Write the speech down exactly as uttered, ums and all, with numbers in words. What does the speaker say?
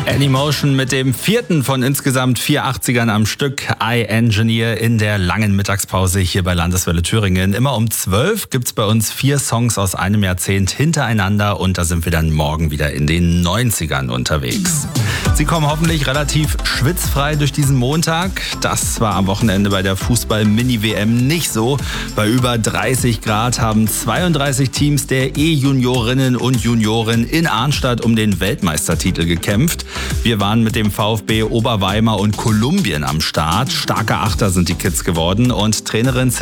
Anymotion mit dem vierten von insgesamt vier achtzigern am Stück, I Engineer, in der langen Mittagspause hier bei Landeswelle Thüringen. Immer um zwölf gibt's bei uns vier Songs aus einem Jahrzehnt hintereinander und da sind wir dann morgen wieder in den neunzigern unterwegs. Sie kommen hoffentlich relativ schwitzfrei durch diesen Montag. Das war am Wochenende bei der Fußball-Mini-W M nicht so. Bei über dreißig Grad haben zweiunddreißig Teams der E-Juniorinnen und Junioren in Arnstadt um den Weltmeistertitel gekämpft. Wir waren mit dem VfB Oberweimar und Kolumbien am Start. Starke Achter sind die Kids geworden und Trainerin